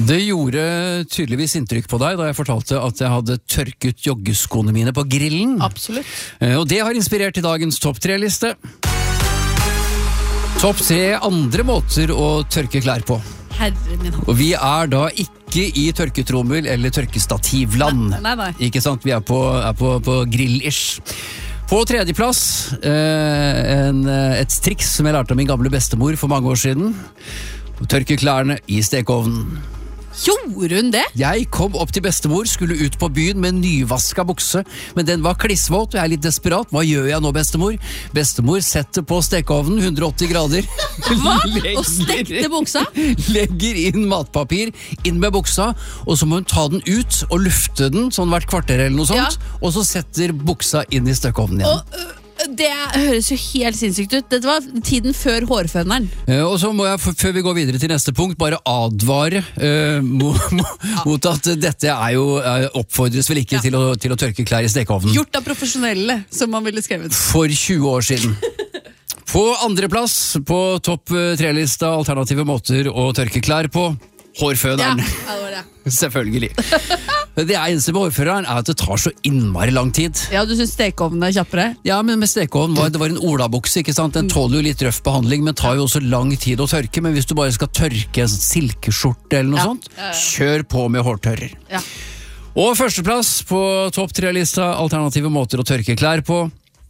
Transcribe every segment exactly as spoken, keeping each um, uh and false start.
Det gjorde tydeligvis inntrykk på deg da jeg fortalte at jeg hadde tørket joggeskoene mine på grillen. Absolutt. Og det har inspirert til dagens topp tre-liste. Topp tre andre måter å tørke klær på. Herre min. Og vi er da ikke i tørketrommel eller tørkestativland. Nei, nei, nei. Ikke sant? Vi er på, er på, på grill-ish. På tredjeplass, eh, en, et triks som jeg lærte av min gamle bestemor for mange år siden. Å tørke klærne i stekeovnen. Gjorde hun det? Jeg kom opp til bestemor, skulle ut på byen med en nyvaska bukse, men den var klissvåt, og jeg er litt desperat. Hva gjør jeg nå, bestemor? Bestemor setter på stekeovnen, hundre og åtti grader. Hva? Og stekte buksa? Legger inn matpapir, inn med buksa, og så må hun ta den ut og lufte den, sånn hvert kvarter eller noe sånt, ja. Og så setter buksa inn i stekeovnen igjen. Og, øh, det høres jo helt sinnssykt ut. Dette var tiden før hårføneren. Eh, og så må jeg, før vi går videre til neste punkt, bare advare eh, mot, mot at dette er jo eh, oppfordres vel ikke ja. til, å, til å tørke klær i stekeovnen. Gjort av profesjonelle, som man ville skrevet. For tjue år siden. På andreplass på topp tre-lista alternative måter å tørke klær på. Hårføneren. Ja, det var det. Selvfølgelig. Det eneste med hårføneren er at det tar så innmari lang tid. Ja, du synes stekeovnen er kjappere? Ja, men med stekeovnen var det var en olabukse, ikke sant? Den tåler jo litt røff behandling, men tar jo også lang tid å tørke. Men hvis du bare skal tørke en silkeskjorte eller noe ja. sånt, kjør på med hårtørrer. Ja. Og førsteplass på topp tre-lista alternative måter å tørke klær på.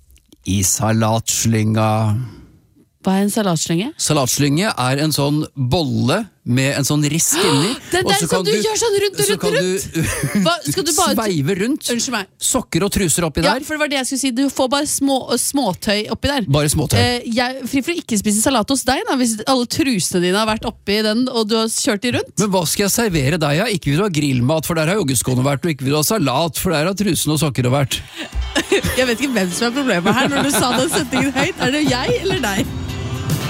I salatslynga. Hva er en salatslynge? Salatslynge er en sånn bolle med en sånn rist inni. Det er den som du, du gjør sånn rundt og rundt og rundt. Du, Hva, skal du bare sveive rundt. Unnskyld meg. Sokker og truser oppi ja, der. For det var det jeg skulle si. Du får bare små, småtøy oppi der. Bare småtøy. Eh, jeg, fri for å ikke spise salat hos deg, da, hvis alle trusene dine har vært oppi den, og du har kjørt de rundt. Men hva skal jeg servere deg? Ja? Ikke vil du ha grillmat, for der har joggeskoene vært, og ikke vil du ha salat, for der har trusene og sokker vært. Jeg vet ikke hvem som er problemet her når du sa den setningen høyt. Er det jeg eller deg?